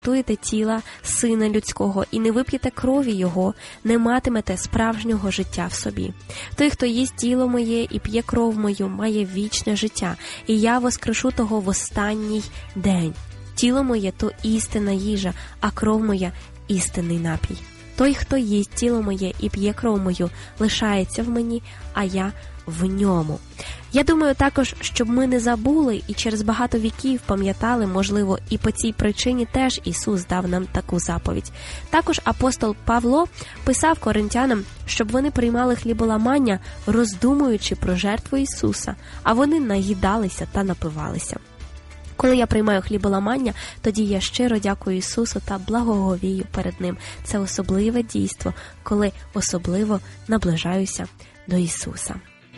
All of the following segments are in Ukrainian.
туєте тіла Сина Людського і не вип'єте крові Його, не матимете справжнього життя в собі. Той, хто їсть тіло моє і п'є кров мою, має вічне життя, і я воскрешу того в останній день. Тіло моє – то істинна їжа, а кров моя – істинний напій. Той, хто їсть тіло моє і п'є кров мою, лишається в мені, а я в ньому. Я думаю також, щоб ми не забули і через багато віків пам'ятали, можливо, і по цій причині теж Ісус дав нам таку заповідь. Також апостол Павло писав коринтянам, щоб вони приймали хліболамання, роздумуючи про жертву Ісуса, а вони наїдалися та напивалися. Коли я приймаю хліболамання, тоді я щиро дякую Ісусу та благоговію перед Ним. Це особливе дійство, коли особливо наближаюся до Ісуса.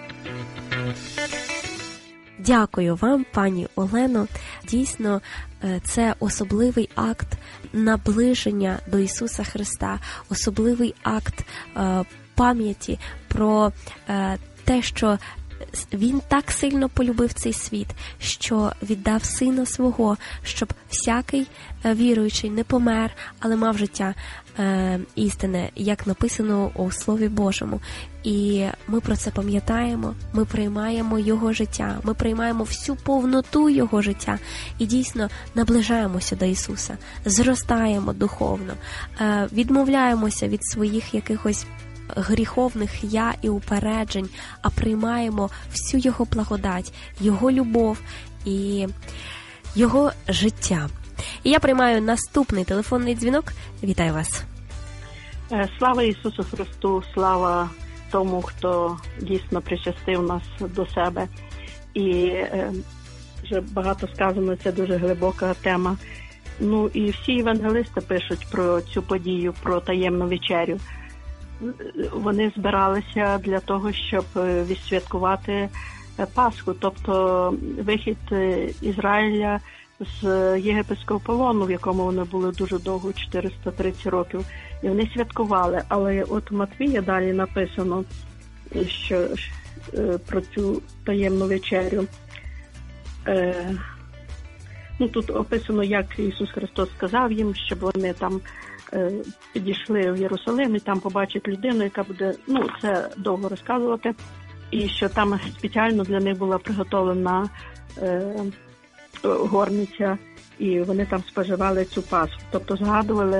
Дякую вам, пані Олено. Дійсно, це особливий акт наближення до Ісуса Христа, особливий акт пам'яті про те, що Він так сильно полюбив цей світ, що віддав Сина Свого, щоб всякий віруючий не помер, але мав життя істинне, як написано у Слові Божому. І ми про це пам'ятаємо, ми приймаємо Його життя, ми приймаємо всю повноту Його життя і дійсно наближаємося до Ісуса, зростаємо духовно, відмовляємося від своїх якихось гріховних я і упереджень, а приймаємо всю Його благодать, Його любов і Його життя. І я приймаю наступний телефонний дзвінок. Вітаю вас. Слава Ісусу Христу, слава тому, хто дійсно причастив нас до себе. І вже багато сказано, це дуже глибока тема. Ну і всі євангелисти пишуть про цю подію, про таємну вечерю. Вони збиралися для того, щоб відсвяткувати Пасху, тобто вихід Ізраїля з єгипетського полону, в якому вони були дуже довго, 430 років, і вони святкували. Але от у Матвія далі написано, що про цю таємну вечерю. Тут описано, як Ісус Христос сказав їм, щоб вони там підійшли в Єрусалим і там побачать людину, яка буде, це довго розказувати, і що там спеціально для них була приготовлена горниця, і вони там споживали цю Пасху. Тобто згадували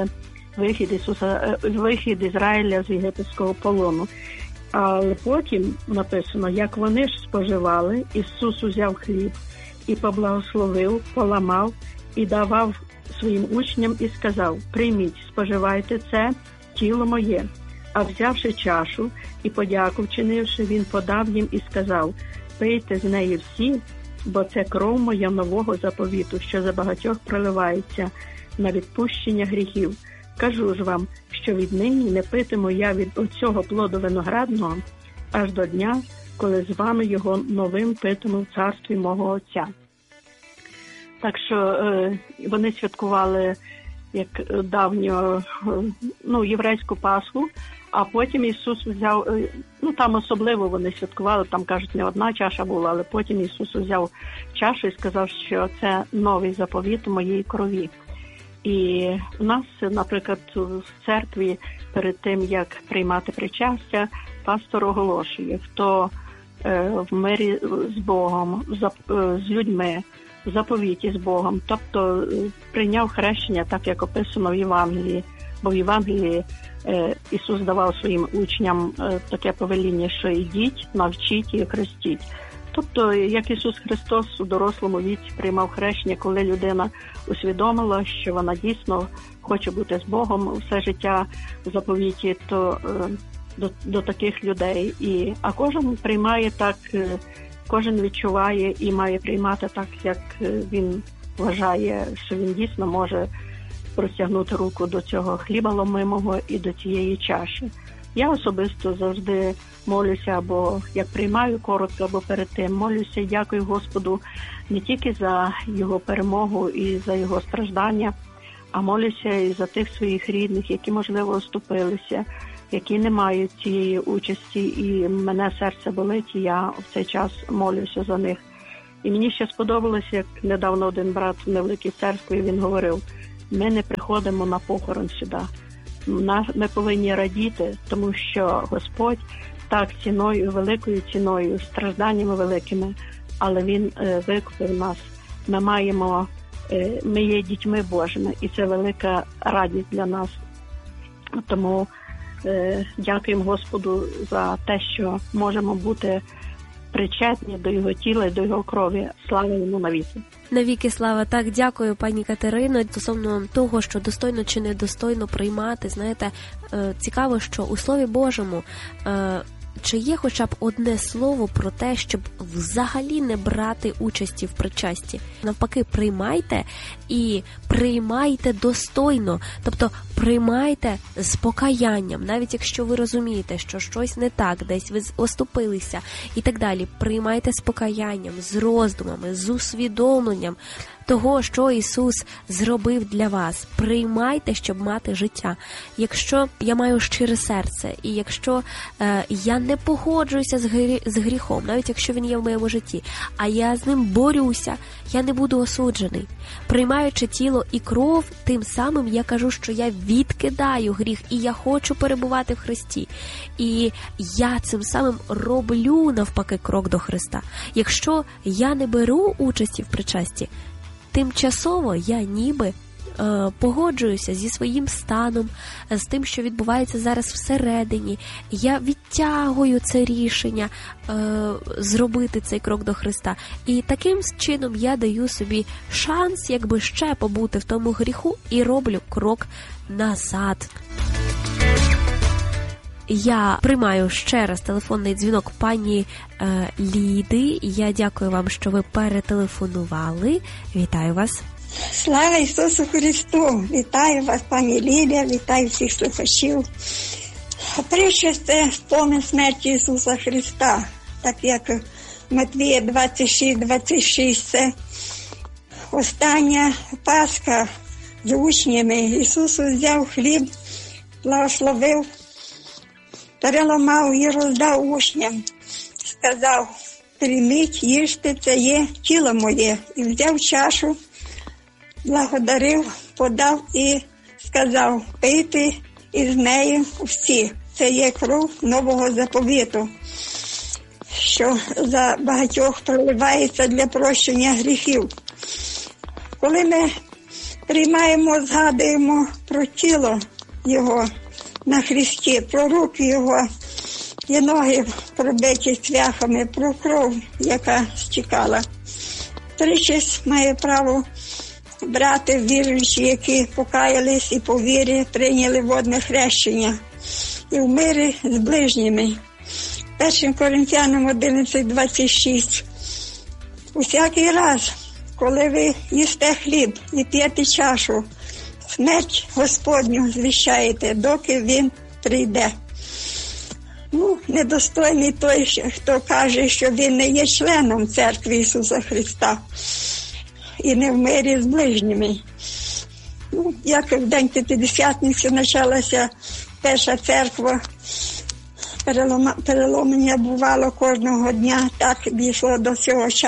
вихід Ізраїля з єгипетського полону. Але потім написано, як вони ж споживали, Ісус узяв хліб і поблагословив, поламав і давав своїм учням і сказав: «Прийміть, споживайте, це тіло моє». А взявши чашу і подяку вчинивши, він подав їм і сказав: «Пийте з неї всі, бо це кров моя нового заповіту, що за багатьох проливається на відпущення гріхів. Кажу ж вам, що віднині не питиму я від оцього плоду виноградного, аж до дня, коли з вами його новим питиму в царстві мого Отця». Так що вони святкували як давню єврейську Пасху, а потім Ісус взяв, там особливо вони святкували, там, кажуть, не одна чаша була, але потім Ісус взяв чашу і сказав, що це новий заповіт моєї крові. І у нас, наприклад, в церкві перед тим, як приймати причастя, пастор оголошує, хто в мирі з Богом, з людьми, в заповіті з Богом, тобто прийняв хрещення, так як описано в Євангелії, бо в Євангелії Ісус давав своїм учням таке повеління, що ідіть, навчіть і хрестіть. Тобто, як Ісус Христос у дорослому віці приймав хрещення, коли людина усвідомила, що вона дійсно хоче бути з Богом все життя в заповіті, то до таких людей. А кожен приймає так, кожен відчуває і має приймати так, як він вважає, що він дійсно може простягнути руку до цього хліба ломимого і до цієї чаші. Я особисто завжди молюся, або як приймаю коротко, або перед тим молюся і дякую Господу не тільки за Його перемогу і за Його страждання, а молюся і за тих своїх рідних, які, можливо, оступилися, які не мають цієї участі, і мене серце болить, і я в цей час молюся за них. І мені ще сподобалося, як недавно один брат в невеликій церкві, він говорив, ми не приходимо на похорон сюди. Ми повинні радіти, тому що Господь так ціною, великою ціною, стражданнями великими, але Він викупив нас. Ми є дітьми Божими, і це велика радість для нас. Тому дякуємо Господу за те, що можемо бути причетні до Його тіла і до Його крові. Слава Йому навіки. Навіки слава. Так, дякую, пані Катерино. Стосовно того, що достойно чи недостойно приймати, знаєте, цікаво, що у Слові Божому чи є хоча б одне слово про те, щоб взагалі не брати участі в причасті? Навпаки, приймайте і приймайте достойно, тобто приймайте з покаянням, навіть якщо ви розумієте, що щось не так, десь ви оступилися і так далі. Приймайте з покаянням, з роздумами, з усвідомленням того, що Ісус зробив для вас. Приймайте, щоб мати життя. Якщо я маю щире серце, і якщо я не погоджуюся з гріхом, навіть якщо він є в моєму житті, а я з ним борюся, я не буду осуджений. Приймаючи тіло і кров, тим самим я кажу, що я відкидаю гріх, і я хочу перебувати в Христі. І я цим самим роблю, навпаки, крок до Христа. Якщо я не беру участі в причасті, тимчасово я ніби погоджуюся зі своїм станом, з тим, що відбувається зараз всередині. Я відтягую це рішення зробити цей крок до Христа. І таким чином я даю собі шанс, якби ще побути в тому гріху, і роблю крок назад. Я приймаю ще раз телефонний дзвінок пані Ліди. Я дякую вам, що ви перетелефонували. Вітаю вас. Слава Ісусу Христу! Вітаю вас, пані Лілія, вітаю всіх слухачів. Притча – це спомин смерті Ісуса Христа, так як Матвія 26:26 – це остання Пасха з учнями. Ісус взяв хліб, благословив, переламав і роздав учням. Сказав: прийміть, їжте, це є тіло моє. І взяв чашу, благодарив, подав і сказав: пийте із нею всі. Це є кров нового заповіту, що за багатьох проливається для прощення гріхів. Коли ми приймаємо, згадуємо про тіло Його на хресті, про руки Його і ноги пробиті цвяхами, про кров, яка стікала. Причесть має право брати віруючі, які покаялись і по вірі прийняли водне хрещення, і в мирі з ближніми. 1 Коринтянам 11:26. Усякий раз, коли ви їсте хліб і п'єте чашу, смерть Господню звіщаєте, доки Він прийде. Недостойний той, хто каже, що він не є членом церкви Ісуса Христа і не в мирі з ближніми. Як в день П'ятидесятниці почалася перша церква, переломлення бувало кожного дня, так дійшло до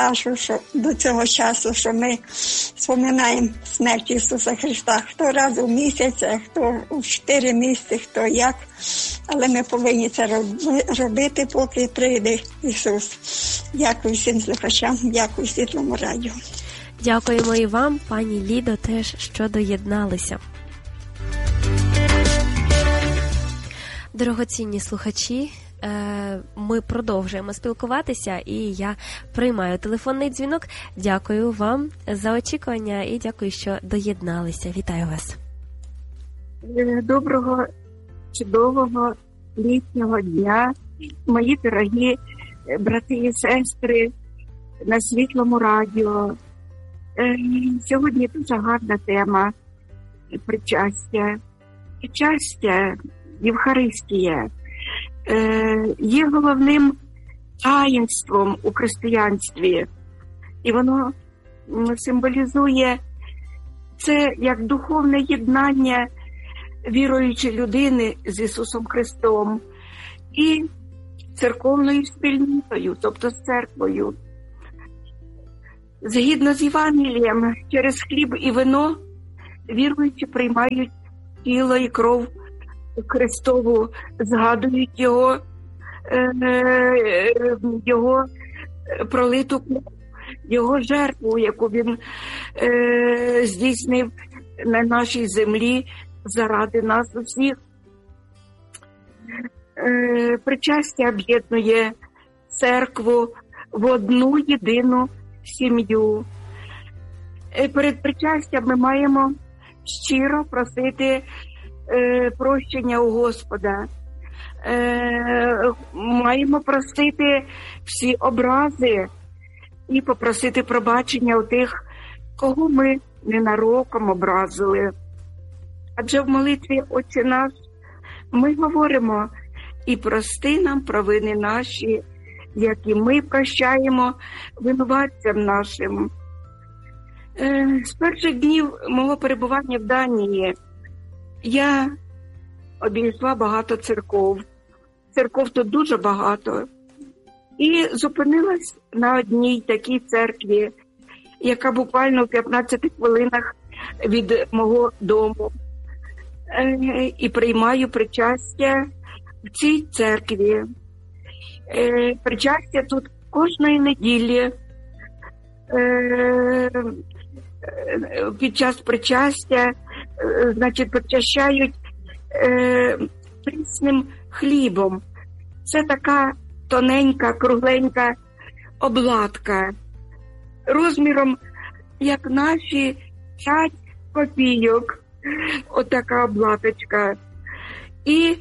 цього часу, що ми споминаємо смерть Ісуса Христа. Хто раз у місяць, хто у 4 місяці, хто як. Але ми повинні це робити, поки прийде Ісус. Дякую всім слухачам, дякую Світлому радіо. Дякуємо і вам, пані Лідо, теж, що доєдналися. Дорогоцінні слухачі, ми продовжуємо спілкуватися, і я приймаю телефонний дзвінок. Дякую вам за очікування і дякую, що доєдналися. Вітаю вас. Доброго, чудового літнього дня, мої дорогі брати і сестри на Світлому радіо. Сьогодні дуже гарна тема – причастя. Причастя, Євхаристія є головним таїнством у християнстві. І воно символізує це як духовне єднання віруючої людини з Ісусом Христом і церковною спільнотою, тобто з церквою. Згідно з Євангелієм, через хліб і вино віруючи приймають тіло і кров Христову, згадують його пролиту кров, його жертву, яку він здійснив на нашій землі заради нас усіх. Причастя об'єднує церкву в одну єдину сім'ю. Перед причастям ми маємо щиро просити прощення у Господа. Маємо просити всі образи і попросити пробачення у тих, кого ми ненароком образили. Адже в молитві «Отче наш» ми говоримо: «І прости нам провини наші, як і ми прощаємо винуватцям нашим». З перших днів мого перебування в Данії я обійшла багато церков. Церков тут дуже багато. І зупинилась на одній такій церкві, яка буквально в 15 хвилинах від мого дому. І приймаю причастя в цій церкві. Причастя тут кожної неділі. Під час причастя, значить, причащають прісним хлібом. Це така тоненька, кругленька обладка, розміром, як наші 5 копійок. Отака обладочка. І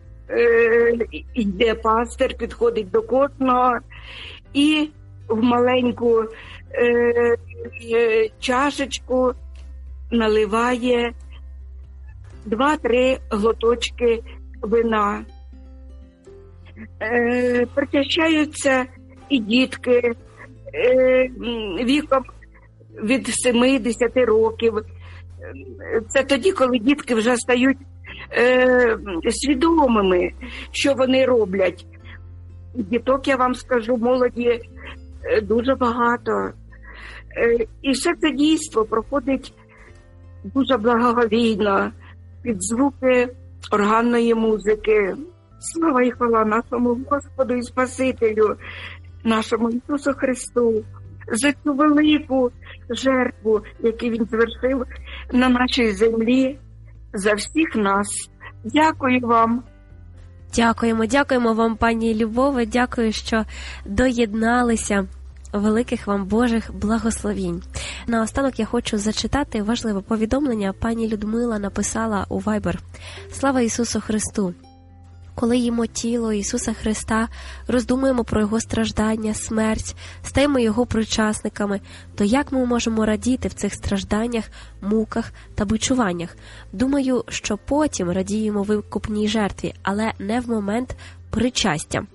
йде пастир, підходить до кожного і в маленьку чашечку наливає 2-3 глоточки вина. Причащаються і дітки віком від 7-10 років. Це тоді, коли дітки вже стають свідомими, що вони роблять. Діток, я вам скажу, молоді дуже багато. І все це дійство проходить дуже благоговійно, під звуки органної музики. Слава і хвала нашому Господу і Спасителю, нашому Ісусу Христу, за цю велику жертву, яку Він звершив на нашій землі за всіх нас. Дякую вам. Дякуємо вам, пані Любове, дякую, що доєдналися. Великих вам Божих благословінь. Наостанок я хочу зачитати важливе повідомлення. Пані Людмила написала у Viber: «Слава Ісусу Христу! Коли їмо тіло Ісуса Христа, роздумуємо про Його страждання, смерть, стаємо Його причасниками, то як ми можемо радіти в цих стражданнях, муках та бичуваннях? Думаю, що потім радіємо викупній жертві, але не в момент причастя».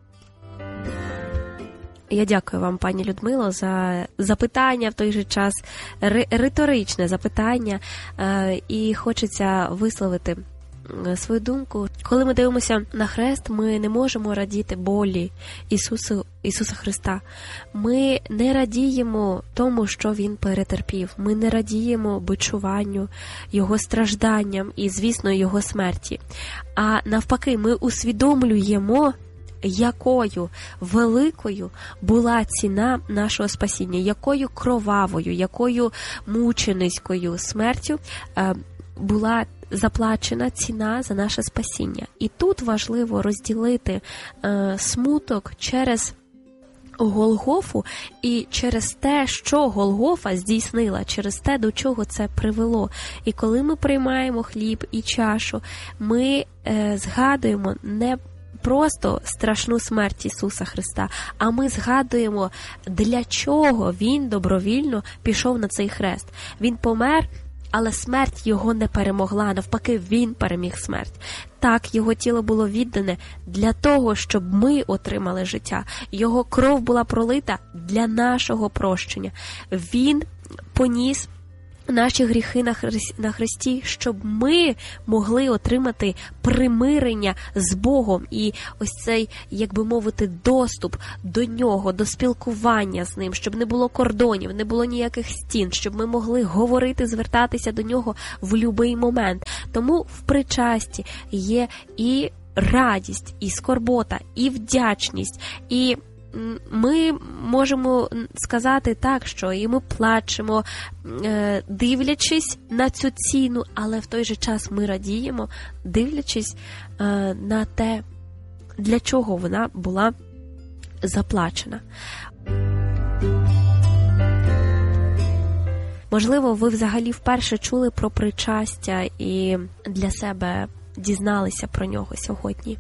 Я дякую вам, пані Людмило, за запитання, в той же час риторичне запитання, і хочеться висловити свою думку. Коли ми дивимося на хрест, ми не можемо радіти болі Ісуса Христа. Ми не радіємо тому, що Він перетерпів. Ми не радіємо бичуванню, Його стражданням і, звісно, Його смерті. А навпаки, ми усвідомлюємо, якою великою була ціна нашого спасіння, якою кровавою, якою мученицькою смертю була заплачена ціна за наше спасіння. І тут важливо розділити смуток через Голгофу і через те, що Голгофа здійснила, через те, до чого це привело. І коли ми приймаємо хліб і чашу, ми згадуємо не просто страшну смерть Ісуса Христа, а ми згадуємо, для чого Він добровільно пішов на цей хрест. Він помер, але смерть Його не перемогла, навпаки, Він переміг смерть. Так, Його тіло було віддане для того, щоб ми отримали життя. Його кров була пролита для нашого прощення. Він поніс наші гріхи на Христі, щоб ми могли отримати примирення з Богом і ось цей, як би мовити, доступ до Нього, до спілкування з Ним, щоб не було кордонів, не було ніяких стін, щоб ми могли говорити, звертатися до Нього в будь-який момент. Тому в причасті є і радість, і скорбота, і вдячність, і ми можемо сказати так, що і ми плачемо, дивлячись на цю ціну, але в той же час ми радіємо, дивлячись на те, для чого вона була заплачена. Можливо, ви взагалі вперше чули про причастя і для себе дізналися про нього сьогодні.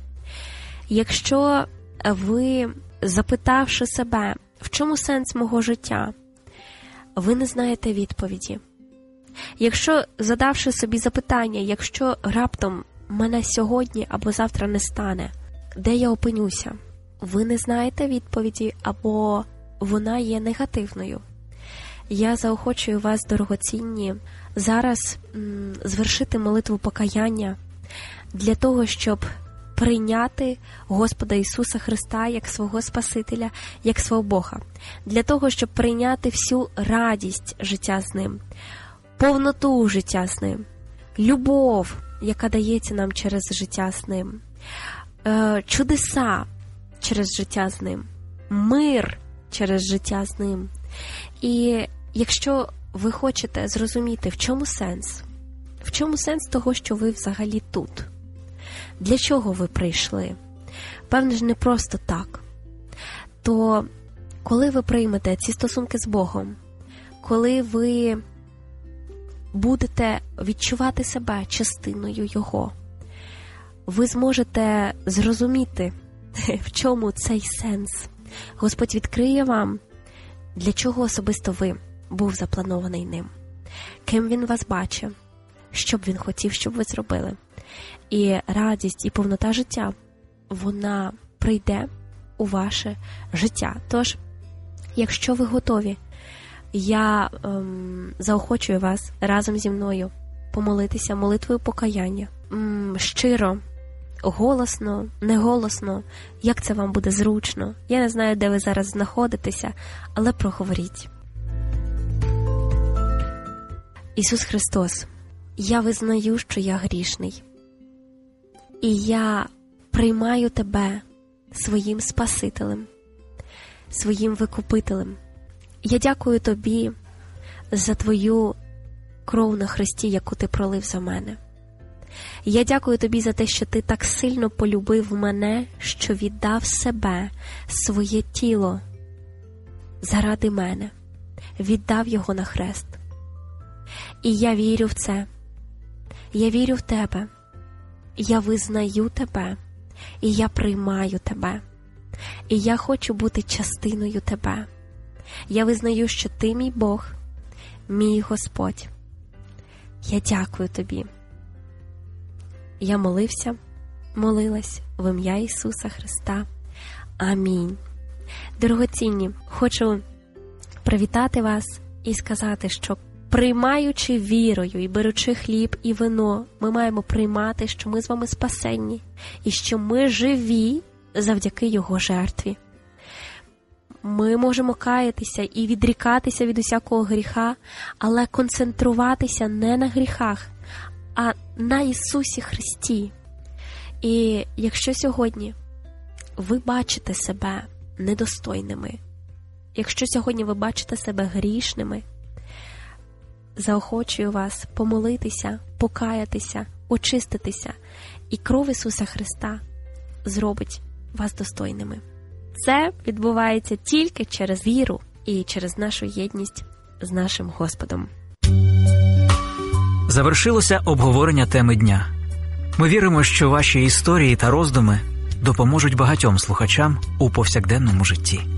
Якщо ви, запитавши себе, в чому сенс мого життя, ви не знаєте відповіді. Якщо, задавши собі запитання, якщо раптом мене сьогодні або завтра не стане, де я опинюся, ви не знаєте відповіді або вона є негативною. Я заохочую вас, дорогоцінні, зараз звершити молитву покаяння для того, щоб прийняти Господа Ісуса Христа як свого Спасителя, як свого Бога. Для того, щоб прийняти всю радість життя з Ним, повноту життя з Ним, любов, яка дається нам через життя з Ним, чудеса через життя з Ним, мир через життя з Ним. І якщо ви хочете зрозуміти, в чому сенс того, що ви взагалі тут, для чого ви прийшли, певне ж не просто так, то коли ви приймете ці стосунки з Богом, коли ви будете відчувати себе частиною Його, ви зможете зрозуміти, в чому цей сенс. Господь відкриє вам, для чого особисто ви був запланований Ним, ким Він вас бачив, що б Він хотів, щоб ви зробили. І радість, і повнота життя, вона прийде у ваше життя. Тож, якщо ви готові, я заохочую вас разом зі мною помолитися молитвою покаяння. Щиро, голосно, неголосно, як це вам буде зручно. Я не знаю, де ви зараз знаходитеся, але проговоріть. Ісус Христос, я визнаю, що я грішний. І я приймаю Тебе своїм Спасителем, своїм Викупителем. Я дякую Тобі за Твою кров на Христі, яку Ти пролив за мене. Я дякую Тобі за те, що Ти так сильно полюбив мене, що віддав себе, своє тіло заради мене, віддав його на хрест. І я вірю в це. Я вірю в Тебе. Я визнаю Тебе. І я приймаю Тебе. І я хочу бути частиною Тебе. Я визнаю, що Ти мій Бог, мій Господь. Я дякую Тобі. Я молилась в ім'я Ісуса Христа. Амінь. Дорогоцінні, хочу привітати вас і сказати, що приймаючи вірою і беручи хліб і вино, ми маємо приймати, що ми з вами спасенні і що ми живі завдяки Його жертві. Ми можемо каятися і відрікатися від усякого гріха, але концентруватися не на гріхах, а на Ісусі Христі. І якщо сьогодні ви бачите себе недостойними, якщо сьогодні ви бачите себе грішними, заохочую вас помолитися, покаятися, очиститися, і кров Ісуса Христа зробить вас достойними. Це відбувається тільки через віру і через нашу єдність з нашим Господом. Завершилося обговорення теми дня. Ми віримо, що ваші історії та роздуми допоможуть багатьом слухачам у повсякденному житті.